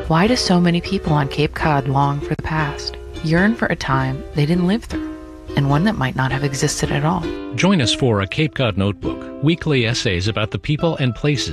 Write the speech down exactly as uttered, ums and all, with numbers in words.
Why do so many people on Cape Cod long for the past, yearn for a time they didn't live through, and one that might not have existed at all? Join us for a Cape Cod Notebook, weekly essays about the people and places